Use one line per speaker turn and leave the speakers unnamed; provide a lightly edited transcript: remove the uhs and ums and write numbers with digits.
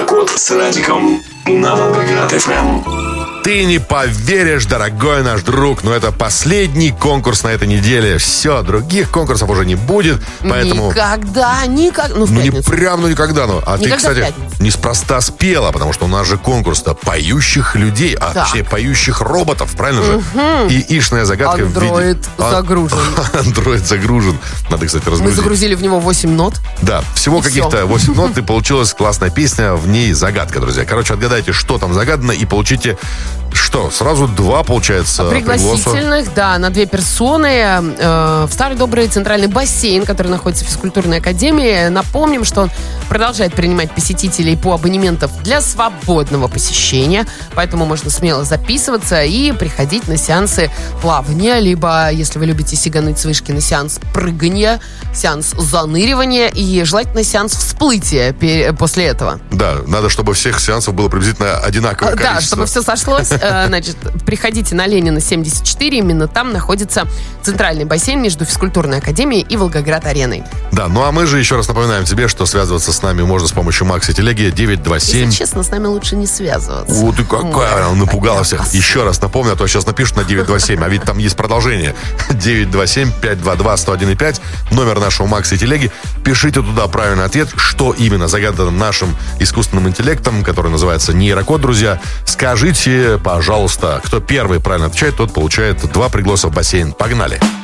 Нейрокод с Радиком на Волгоград ФМ.
Ты не поверишь, дорогой наш друг, но это последний конкурс на этой неделе. Все, других конкурсов уже не будет, поэтому...
Никогда. Ну, в
Ну, не
пятницу.
прям, ну, никогда. Ну. А
Никогда
ты, кстати,
в пятницу.
неспроста спела, потому что у нас же конкурс-то поющих людей, а
Так.
точнее поющих роботов, правильно же? И ишная загадка в виде...
Андроид загружен.
Андроид загружен. Надо, кстати,
Мы
разгрузить.
загрузили в него 8 нот.
Да, всего
И
каких-то 8 нот, и получилась классная песня, в ней загадка, друзья. Короче, отгадайте, что там загадано, и получите, что, сразу 2, получается, пригласа.
Пригласительных, да, на 2 персоны в старый добрый центральный бассейн, который находится в физкультурной академии. Напомним, что он продолжает принимать посетителей по абонементам для свободного посещения, поэтому можно смело записываться и приходить на сеансы плавания, либо, если вы любите сигануть с вышки, на сеанс прыгания, сеанс заныривания и желательно сеанс всплытия после этого.
Да, надо, чтобы всех сеансов было приблизительно одинаковое количество.
Да, чтобы все сошлось. Значит, приходите на Ленина 74, именно там находится центральный бассейн между физкультурной академией и Волгоград-ареной.
Да, ну а мы же еще раз напоминаем тебе, что связываться с нами можно с помощью Макси Телеги 927.
Если честно, с нами лучше не связываться.
О, ты какая, она напугала
прям
всех.
косая.
Еще раз напомню, а то сейчас напишут на 927, а ведь там есть продолжение. 927-522-101,5, номер нашего Макси Телеги. Пишите туда правильный ответ, что именно загадано нашим искусственным интеллектом, который называется нейрокод, друзья. Скажите, пожалуйста, кто первый правильно отвечает, тот получает 2 пригласа в бассейн. Погнали!